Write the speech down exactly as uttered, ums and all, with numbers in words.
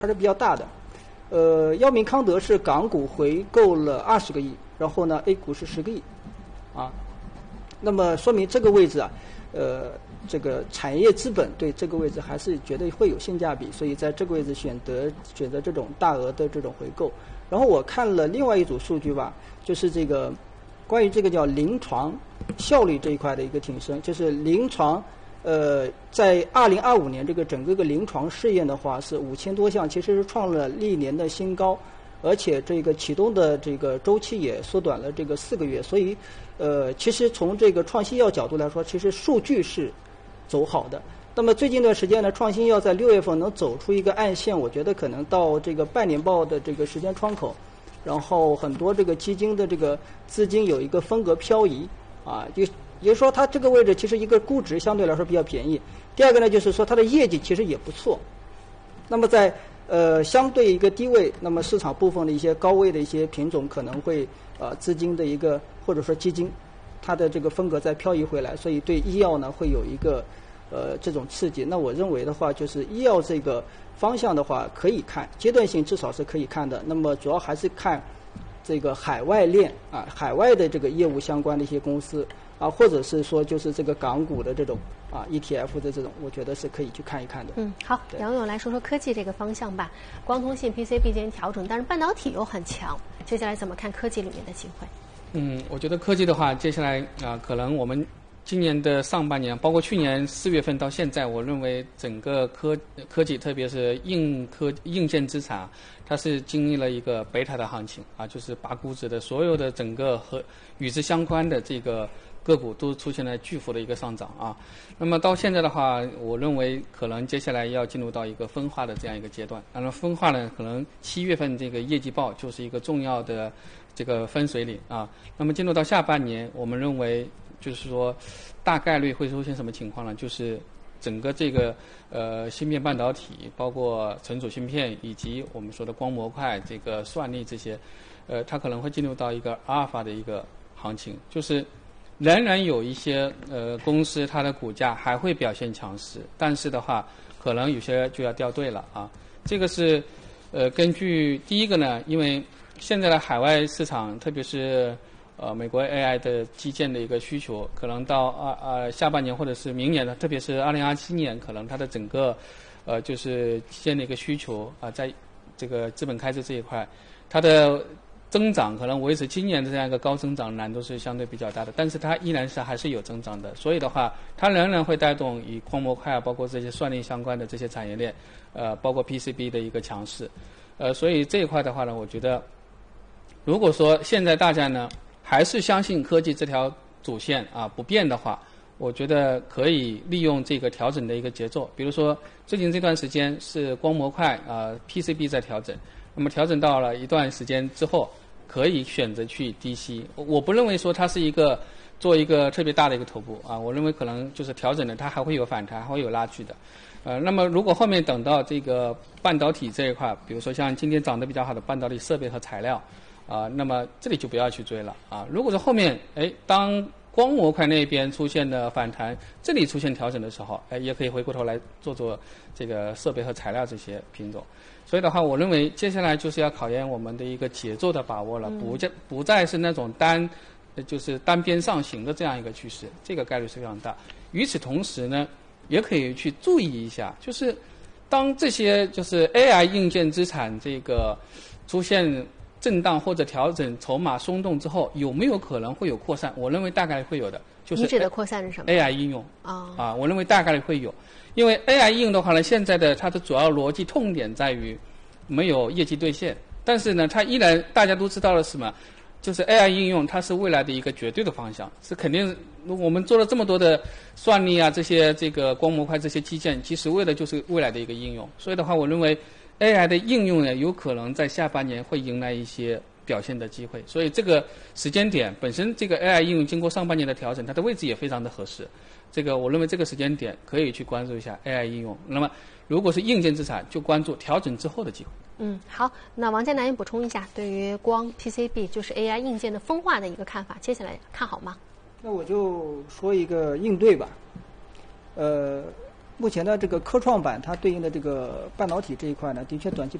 还是比较大的。呃，药明康德是港股回购了二十个亿，然后呢 A 股是十个亿，啊，那么说明这个位置啊，呃，这个产业资本对这个位置还是觉得会有性价比，所以在这个位置选择选择这种大额的这种回购。然后我看了另外一组数据吧，就是这个关于这个叫临床效率这一块的一个挺升，就是临床。呃，在二零二五年这个整个个临床试验的话是五千多项，其实是创了历年的新高，而且这个启动的这个周期也缩短了这个四个月，所以，呃，其实从这个创新药角度来说，其实数据是走好的。那么最近一段时间呢，创新药在六月份能走出一个暗线，我觉得可能到这个半年报的这个时间窗口，然后很多这个基金的这个资金有一个风格漂移啊，就。也就是说，它这个位置其实一个估值相对来说比较便宜。第二个呢，就是说它的业绩其实也不错。那么在呃相对一个低位，那么市场部分的一些高位的一些品种可能会呃资金的一个或者说基金，它的这个风格再漂移回来，所以对医药呢会有一个呃这种刺激。那我认为的话，就是医药这个方向的话可以看，阶段性至少是可以看的。那么主要还是看这个海外链啊，海外的这个业务相关的一些公司。啊，或者是说就是这个港股的这种啊 E T F 的这种，我觉得是可以去看一看的。 嗯，好，杨勇来说说科技这个方向吧。光通信 P C B 进行调整，但是半导体又很强，接下来怎么看科技里面的机会？ 嗯，我觉得科技的话，接下来啊、呃，可能我们今年的上半年，包括去年四月份到现在，我认为整个科科技，特别是硬科硬件资产，它是经历了一个贝塔的行情啊，就是拔估值的，所有的整个和与之相关的这个。个股都出现了巨幅的一个上涨啊，那么到现在的话，我认为可能接下来要进入到一个分化的这样一个阶段。那么分化呢，可能七月份这个业绩报就是一个重要的这个分水岭啊。那么进入到下半年，我们认为就是说大概率会出现什么情况呢？就是整个这个呃芯片半导体，包括存储芯片以及我们说的光模块、这个算力这些，呃，它可能会进入到一个阿尔法的一个行情，就是。仍然有一些呃公司，它的股价还会表现强势，但是的话，可能有些就要掉队了啊。这个是呃根据第一个呢，因为现在的海外市场，特别是呃美国 A I 的基建的一个需求，可能到二呃下半年或者是明年的，特别是二零二七年，可能它的整个呃就是基建的一个需求啊、呃，在这个资本开支这一块，它的。增长可能维持今年的这样一个高增长难度是相对比较大的，但是它依然是还是有增长的，所以的话，它仍然会带动以光模块啊，包括这些算力相关的这些产业链，呃，包括 P C B 的一个强势，呃，所以这一块的话呢，我觉得，如果说现在大家呢还是相信科技这条主线啊不变的话，我觉得可以利用这个调整的一个节奏，比如说最近这段时间是光模块啊 P C B 在调整，那么调整到了一段时间之后。可以选择去低吸，我不认为说它是一个做一个特别大的一个头部啊，我认为可能就是调整的，它还会有反弹，还会有拉锯的。呃，那么如果后面等到这个半导体这一块，比如说像今天涨得比较好的半导体设备和材料啊，那么这里就不要去追了啊。如果说后面哎当光模块那边出现的反弹，这里出现调整的时候，哎也可以回过头来做做这个设备和材料这些品种。所以的话，我认为接下来就是要考验我们的一个节奏的把握了，不再不再是那种单，就是单边上行的这样一个趋势，这个概率是非常大。与此同时呢，也可以去注意一下，就是当这些就是 A I 硬件资产这个出现震荡或者调整、筹码松动之后，有没有可能会有扩散？我认为大概率会有的。就是你指的扩散是什么 ？A I 应用啊、 啊，我认为大概率会有。因为 A I 应用的话呢，现在的它的主要逻辑痛点在于没有业绩兑现，但是呢，它依然大家都知道了什么，就是 A I 应用它是未来的一个绝对的方向，是肯定我们做了这么多的算力啊，这些这个光模块这些基建，其实为了就是未来的一个应用，所以的话，我认为 A I 的应用呢，有可能在下半年会迎来一些表现的机会，所以这个时间点本身，这个 A I 应用经过上半年的调整，它的位置也非常的合适。这个我认为这个时间点可以去关注一下 A I 应用。那么如果是硬件资产，就关注调整之后的机会。 嗯，好，那王嘉男也补充一下，对于光 P C B 就是 A I 硬件的分化的一个看法，接下来看好吗？ 那我就说一个应对吧。呃， 目前的这个科创板它对应的这个半导体这一块呢，的确短期